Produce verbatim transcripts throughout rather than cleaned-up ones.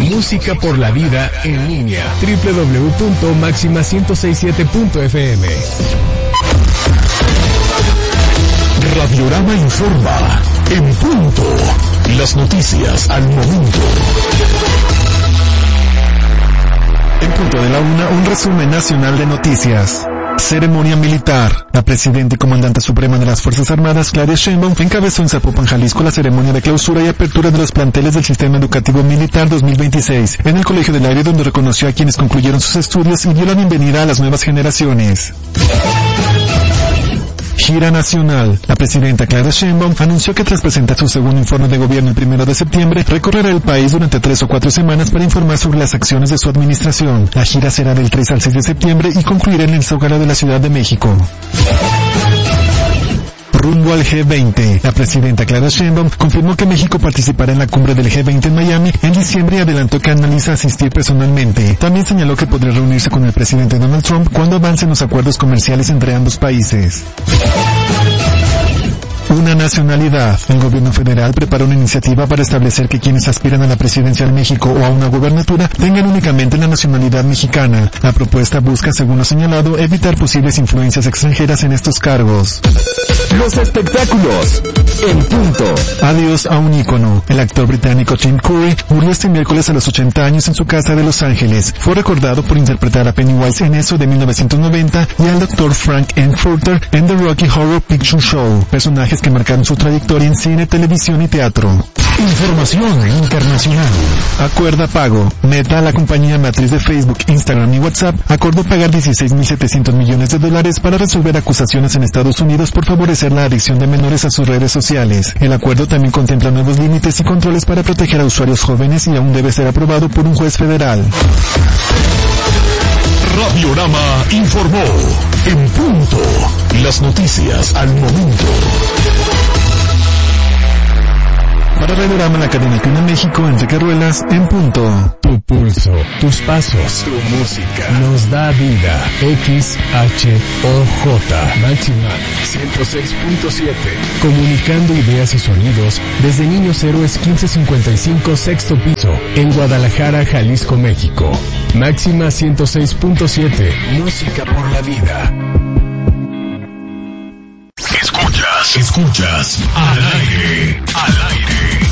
Música por la vida en línea. doble u doble u doble u punto máxima ciento sesenta y siete punto efe eme. Radiorama informa en punto. Las noticias al momento. En punto de la una, un resumen nacional de noticias. Ceremonia militar. La presidenta y comandante suprema de las Fuerzas Armadas, Claudia Sheinbaum, encabezó en Zapopan, Jalisco, la ceremonia de clausura y apertura de los planteles del Sistema Educativo Militar dos mil veintiséis, en el Colegio del Aire, donde reconoció a quienes concluyeron sus estudios y dio la bienvenida a las nuevas generaciones. Gira nacional. La presidenta Claudia Sheinbaum anunció que tras presentar su segundo informe de gobierno el primero de septiembre, recorrerá el país durante tres o cuatro semanas para informar sobre las acciones de su administración. La gira será del tres al seis de septiembre y concluirá en el Zócalo de la Ciudad de México. Rumbo al Ge veinte. La presidenta Claudia Sheinbaum confirmó que México participará en la cumbre del Ge veinte en Miami en diciembre y adelantó que analiza asistir personalmente. También señaló que podría reunirse con el presidente Donald Trump cuando avancen los acuerdos comerciales entre ambos países. Una nacionalidad. El gobierno federal preparó una iniciativa para establecer que quienes aspiran a la presidencia de México o a una gubernatura tengan únicamente la nacionalidad mexicana. La propuesta busca, según lo señalado, evitar posibles influencias extranjeras en estos cargos. Los espectáculos en punto. Adiós a un ícono. El actor británico Tim Curry murió este miércoles a los ochenta años en su casa de Los Ángeles. Fue recordado por interpretar a Pennywise en Eso de mil novecientos noventa y al doctor Frank Enfuhrter en The Rocky Horror Picture Show, personajes que marcaron su trayectoria en cine, televisión y teatro. Información internacional. Acuerda pago. Meta, la compañía matriz de Facebook, Instagram y WhatsApp, acordó pagar dieciséis mil setecientos millones de dólares para resolver acusaciones en Estados Unidos por favorecer la adicción de menores a sus redes sociales. El acuerdo también contempla nuevos límites y controles para proteger a usuarios jóvenes y aún debe ser aprobado por un juez federal. Radiorama informó en punto. Las noticias al momento. Para Radiorama, la cadena que une México, Enrique Ruelas, en punto. Tu pulso, tus pasos, tu música nos da vida. X H O J Máxima ciento seis punto siete. Comunicando ideas y sonidos desde Niños Héroes quince cincuenta y cinco, sexto piso, en Guadalajara, Jalisco, México. Máxima ciento seis punto siete. Música por la vida. Escuchas, escuchas, al aire, al aire.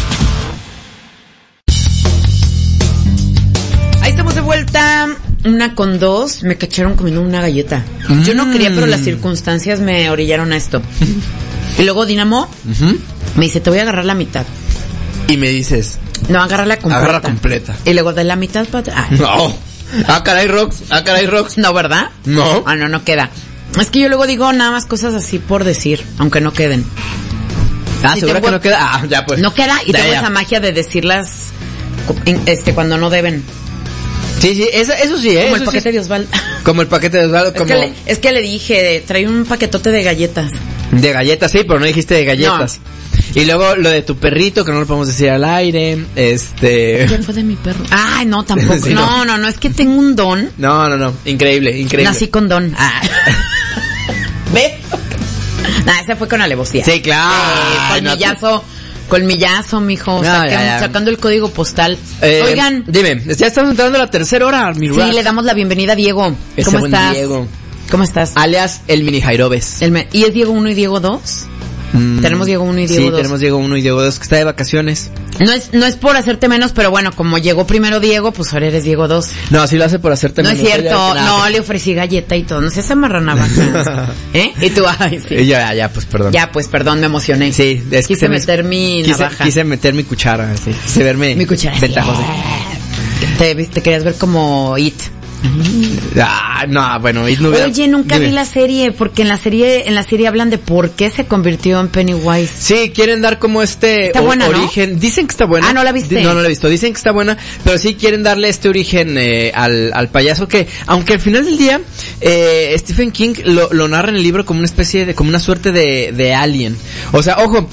Ahí estamos de vuelta, una con dos, me cacharon comiendo una galleta. Mm. Yo no quería, pero las circunstancias me orillaron a esto. Y luego Dinamo uh-huh. me dice, te voy a agarrar la mitad. Y me dices, no, agárrala completa. Agarra completa. Y luego de la mitad para atrás. No. Ah, caray, Rox, ah, caray, Rox. No, ¿verdad? No. Ah, no, no queda. Es que yo luego digo nada más cosas así por decir, aunque no queden. Ah, si ¿seguro tengo... que no queda? Ah, ya pues. No queda y ya, tengo ya. esa magia de decirlas este cuando no deben. Sí, sí, eso, eso sí, ¿eh? Como eso el paquete sí. de Osvaldo. Como el paquete de Osvaldo, como... Es que, le, es que le dije, trae un paquetote de galletas. De galletas, sí, pero no dijiste de galletas. No. Y luego lo de tu perrito, que no lo podemos decir al aire, este... ¿Qué fue de mi perro? Ay, no, tampoco. Sí, no, no, no, no, es que tengo un don. No, no, no, increíble, increíble. Nací con don. Ah. ¿Ve? Nah, ese fue con alevosía. Sí, claro. Eh, colmillazo, no, colmillazo, mijo. No, sacan, ya, ya. Sacando el código postal. Eh, Oigan. Dime, ya estamos entrando a la tercera hora, mi Sí, le damos la bienvenida a Diego. Ese ¿Cómo estás? Diego. ¿Cómo estás? Alias el mini Jairobes. El me- ¿Y es Diego uno y Diego dos? Mm, tenemos Diego uno y Diego sí, dos. Sí, tenemos Diego uno y Diego dos, que está de vacaciones. No es, no es por hacerte menos, pero bueno, como llegó primero Diego, pues ahora eres Diego dos. No, sí lo hace por hacerte no menos. No es cierto, no, le ofrecí galleta y todo, no seas amarranaba. ¿Eh? Y tú, ay, sí. Ya, ya, pues perdón. Ya, pues perdón, me emocioné. Sí, es quise que meter me, mi quise, navaja. Quise meter mi cuchara, sí. Quise verme mi cuchara. ventajoso. Te, te querías ver como It. Ah, no, bueno, It no hubiera... Oye, nunca Dime. vi la serie, porque en la serie, en la serie hablan de por qué se convirtió en Pennywise. Sí, quieren dar como este está buena, origen. ¿no? Dicen que está buena. Ah, ¿no la viste? No, no la he visto. Dicen que está buena, pero sí quieren darle este origen eh, al, al payaso que, aunque al final del día, eh, Stephen King lo, lo narra en el libro como una especie de, como una suerte de, de alien. O sea, ojo,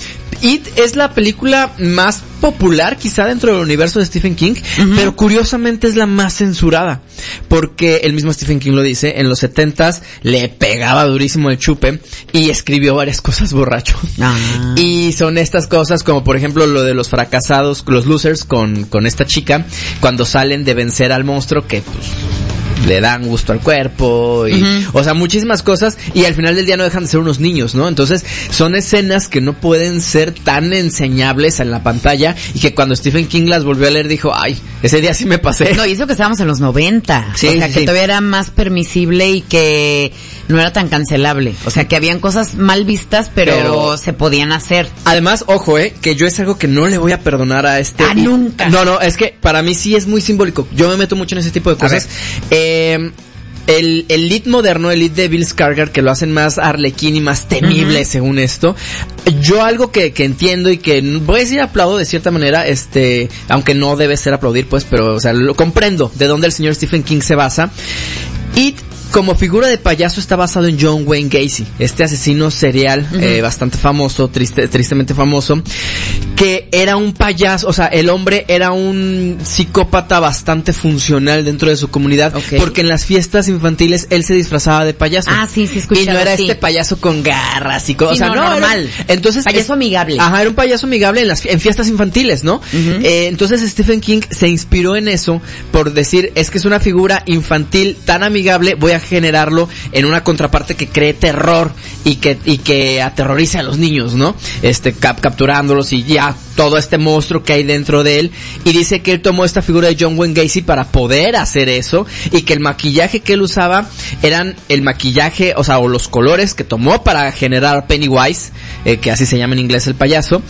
It es la película más popular quizá dentro del universo de Stephen King, uh-huh. pero curiosamente es la más censurada, porque el mismo Stephen King lo dice, en los setentas le pegaba durísimo el chupe y escribió varias cosas borracho. Ah. Y son estas cosas como por ejemplo lo de los fracasados, los losers con, con esta chica, cuando salen de vencer al monstruo que pues le dan gusto al cuerpo y, uh-huh. o sea, muchísimas cosas, y al final del día no dejan de ser unos niños, ¿no? Entonces, son escenas que no pueden ser tan enseñables en la pantalla, y que cuando Stephen King las volvió a leer dijo, ay, ese día sí me pasé. No, y eso que estábamos en los noventa. Sí, o sea, sí. que todavía era más permisible y que no era tan cancelable. O sea, que habían cosas mal vistas, pero, pero se podían hacer. Además, ojo, eh, que yo es algo que no le voy a perdonar a este. Ah, nunca. No, no, es que para mí sí es muy simbólico. Yo me meto mucho en ese tipo de cosas. Eh, el, el lead moderno, el lead de Bill Skarsgård, que lo hacen más arlequín y más temible, uh-huh. según esto. Yo algo que, que entiendo y que voy a decir aplaudo de cierta manera, este, aunque no debe ser aplaudir, pues, pero, o sea, lo comprendo de dónde el señor Stephen King se basa. It, como figura de payaso, está basado en John Wayne Gacy, este asesino serial, uh-huh. eh, bastante famoso, triste, tristemente famoso, que era un payaso, o sea, el hombre era un psicópata bastante funcional dentro de su comunidad, okay. porque en las fiestas infantiles él se disfrazaba de payaso. Ah, sí, sí, escuché. Y no era sí. este payaso con garras y cosas, sí, o sea, no, no, normal. Era, entonces, payaso es, amigable. Ajá, era un payaso amigable en las en fiestas infantiles, ¿no? Uh-huh. Eh, entonces Stephen King se inspiró en eso por decir, es que es una figura infantil tan amigable, voy a generarlo en una contraparte que cree terror y que y que aterrorice a los niños, ¿no? Este cap, capturándolos y ya todo este monstruo que hay dentro de él, y dice que él tomó esta figura de John Wayne Gacy para poder hacer eso, y que el maquillaje que él usaba eran el maquillaje, o sea, o los colores que tomó para generar Pennywise, eh, que así se llama en inglés el payaso,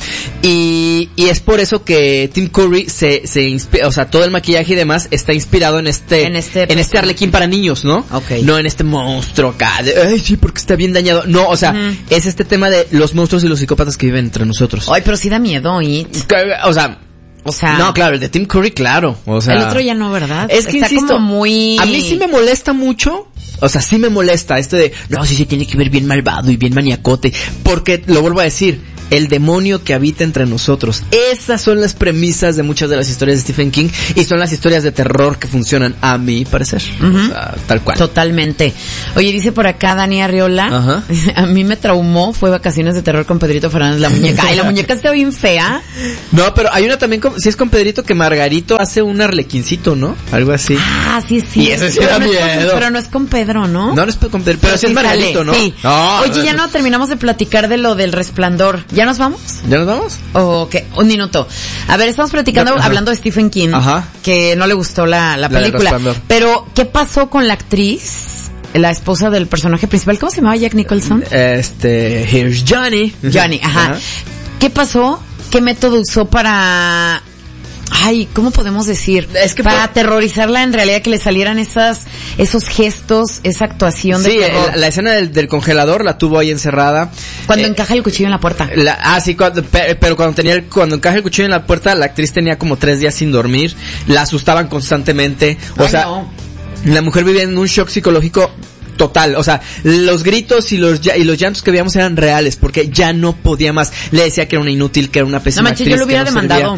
y y es por eso que Tim Curry se se inspira, o sea, todo el maquillaje y demás está inspirado en este en este, en este arlequín para niños, ¿no? Okay. No en este monstruo acá de, ay, sí, porque está bien dañado. No, o sea, uh-huh. es este tema de los monstruos y los psicópatas que viven entre nosotros. Ay, pero sí da miedo, y o sea, o sea, no, claro, el de Tim Curry, claro, o sea, el otro ya no, ¿verdad? Es que está insisto, como muy, a mí sí me molesta mucho, o sea, sí me molesta este de, no, sí se tiene que ver bien malvado y bien maniacote, porque lo vuelvo a decir, el demonio que habita entre nosotros. Esas son las premisas de muchas de las historias de Stephen King, y son las historias de terror que funcionan, a mi parecer. Uh-huh. O sea, tal cual. Totalmente. Oye, dice por acá Dani Arriola, ajá. a mí me traumó, fue Vacaciones de Terror con Pedrito Fernández, la muñeca. Ay, la muñeca está bien fea. No, pero hay una también, con, si es con Pedrito, que Margarito hace un arlequincito, ¿no? Algo así. Ah, sí, sí. Y eso sí da no miedo. Es con, pero no es con Pedro, ¿no? No, no es con Pedro, pero, pero sí, sí es Margarito, sale, ¿no? Sí. No, Oye, ya no terminamos de platicar de lo del Resplandor. ¿Ya nos vamos? ¿Ya nos vamos? Ok, un minuto. A ver, estamos platicando, Ajá. hablando de Stephen King, Ajá. que no le gustó la, la película. La pero, ¿qué pasó con la actriz, la esposa del personaje principal? ¿Cómo se llamaba? Jack Nicholson. Este, here's Johnny. Johnny, ajá. ajá. ¿Qué pasó? ¿Qué método usó para... Ay, ¿cómo podemos decir? Es que para fue... aterrorizarla, en realidad, que le salieran esas, esos gestos, esa actuación de sí, terror. La, la escena del, del congelador la tuvo ahí encerrada. Cuando eh, encaja el cuchillo en la puerta. La, ah, sí, cuando, pero cuando tenía el, cuando encaja el cuchillo en la puerta, la actriz tenía como tres días sin dormir. La asustaban constantemente. O Ay, sea, no. La mujer vivía en un shock psicológico total, o sea, los gritos y los y los llantos que veíamos eran reales, porque ya no podía más. Le decía que era una inútil, que era una pésima no manches, actriz, yo lo hubiera no demandado.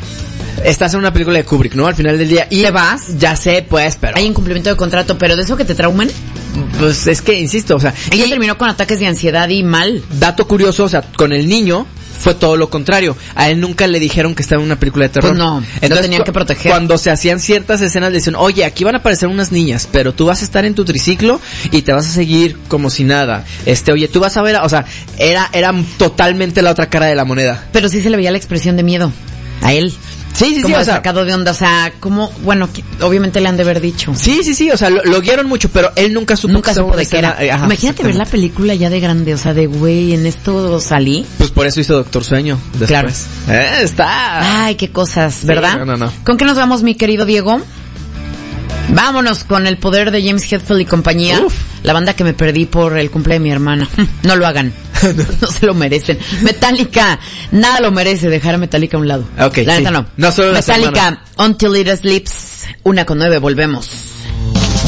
Estás en una película de Kubrick, ¿no? Al final del día. Y ¿te vas? Ya sé, pues, pero... Hay incumplimiento de contrato, pero de eso que te traumen. Pues es que, insisto, o sea... Ella terminó con ataques de ansiedad y mal. Dato curioso, o sea, con el niño fue todo lo contrario. A él nunca le dijeron que estaba en una película de terror. Pues no, entonces, lo tenían que proteger. Cuando se hacían ciertas escenas le decían, oye, aquí van a aparecer unas niñas, pero tú vas a estar en tu triciclo y te vas a seguir como si nada. Este, oye, tú vas a ver, o sea, era, era totalmente la otra cara de la moneda. Pero sí se le veía la expresión de miedo a él. Sí, sí, como sí, o sea, sacado de onda, o sea, como, bueno, obviamente le han de haber dicho. Sí, sí, sí, o sea, lo, lo guiaron mucho, pero él nunca supo nunca supo de qué era. Ajá, imagínate ver la película ya de grande, o sea, de güey, en esto salí. Pues por eso hizo Doctor Sueño después. Claro. Eh, está. Ay, qué cosas, ¿verdad? Sí, no, no, no. ¿Con qué nos vamos, mi querido Diego? Vámonos con El Poder de James Hetfield y compañía. Uf. La banda que me perdí por el cumple de mi hermana. No lo hagan. No se lo merecen. Metallica, nada lo merece dejar a Metallica a un lado. Okay, la sí. neta no. No solo Metallica, Until It Sleeps, una con nueve, volvemos.